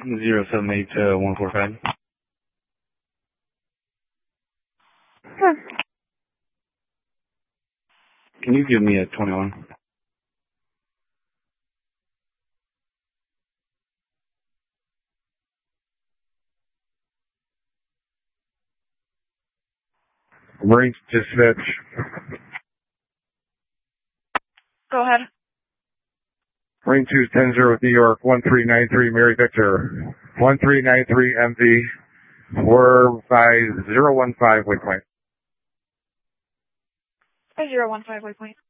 078 145. Sure. Can you give me a 21? Marine dispatch. Go ahead. Marine 210 with New York, 1393 Mary Victor, 1393 MV, 45015 waypoint. 5015 waypoint.